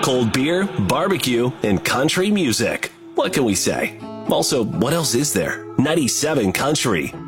cold beer, barbecue, and country music. What can we say? Also, what else is there? 97 Country.